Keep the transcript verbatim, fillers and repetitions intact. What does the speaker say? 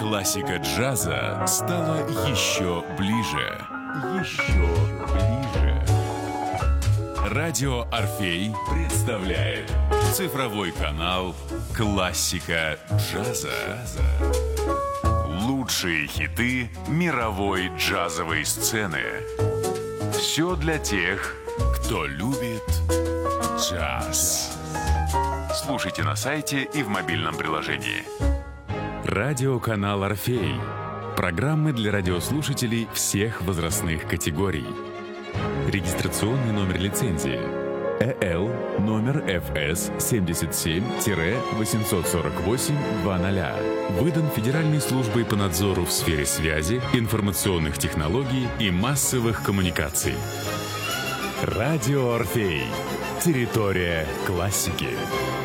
Классика джаза стала еще ближе. Еще ближе. Радио «Орфей» представляет цифровой канал «Классика джаза». Лучшие хиты мировой джазовой сцены. Все для тех, кто любит джаз. Слушайте на сайте и в мобильном приложении. Радиоканал «Орфей». Программы для радиослушателей всех возрастных категорий. Регистрационный номер лицензии Э Л номер Ф С семьдесят семь восемьсот сорок восемь двадцать. Выдан Федеральной службой по надзору в сфере связи, информационных технологий и массовых коммуникаций. Радио «Орфей». Территория классики.